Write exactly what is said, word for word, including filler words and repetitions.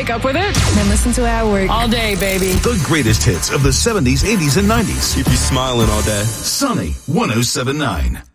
wake up with it? Then listen to it at work. All day, baby. The greatest hits of the seventies, eighties, and nineties. Keep you smiling all day. Sunny one oh seven point nine.